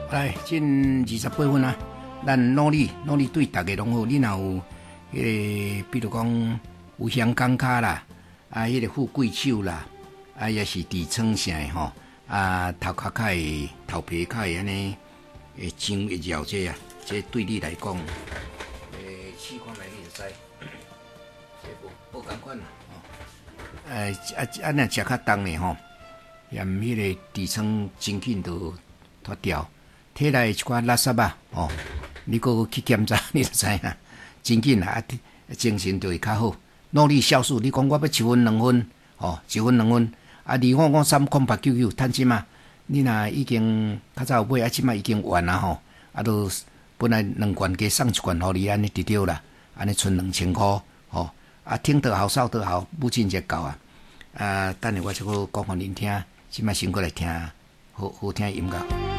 来，进28分啊！咱努力对大家拢好。你若有比如讲有香港卡啦，迄个富贵手啦，也是痔疮啥的吼，头壳较会头皮较会安尼会痒会绕这啊，这对你来讲，试看卖你就知，这无共款啦吼。若食较重的吼，嫌迄个痔疮真紧就脱掉。体内一寡垃圾啊，你搁去检查，你就知影，真紧啊，精神就会较好。努力酵素，你讲我要1分2分，1分2分，25530899，趁即嘛，你若已经较早有买，即嘛已经完啦吼，都本来2罐加送1罐互你，安尼得着啦，安尼剩2000块，听得好，扫得好，母亲节到啊，等下我再讲互恁听，即嘛先过来听好听音乐。